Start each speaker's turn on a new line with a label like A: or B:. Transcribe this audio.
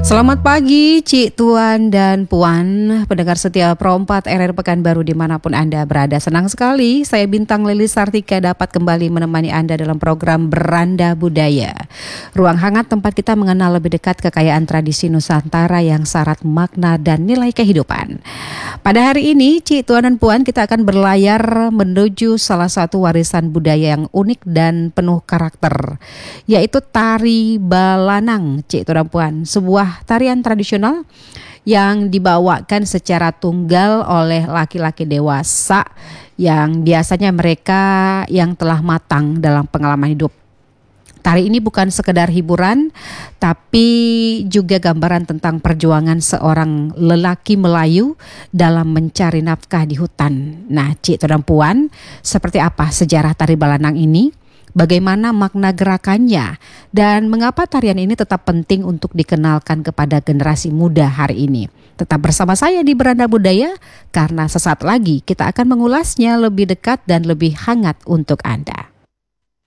A: Selamat pagi Cik Tuan dan Puan, pendengar setia Pro 4 RR Pekanbaru dimanapun Anda berada. Senang sekali saya Bintang Lilis Sartika dapat kembali menemani Anda dalam program Beranda Budaya. Ruang hangat tempat kita mengenal lebih dekat kekayaan tradisi Nusantara yang syarat makna dan nilai kehidupan. Pada hari ini Cik Tuan dan Puan kita akan berlayar menuju salah satu warisan budaya yang unik dan penuh karakter, yaitu tari balanang Cik Tuan dan Puan. Sebuah tarian tradisional yang dibawakan secara tunggal oleh laki-laki dewasa yang biasanya mereka yang telah matang dalam pengalaman hidup. Tari ini bukan sekedar hiburan, tapi juga gambaran tentang perjuangan seorang lelaki Melayu dalam mencari nafkah di hutan. Nah, Cik dan Puan, seperti apa sejarah tari balanang ini? Bagaimana makna gerakannya dan mengapa tarian ini tetap penting untuk dikenalkan kepada generasi muda hari ini. Tetap bersama saya di Beranda Budaya karena sesaat lagi kita akan mengulasnya lebih dekat dan lebih hangat untuk Anda.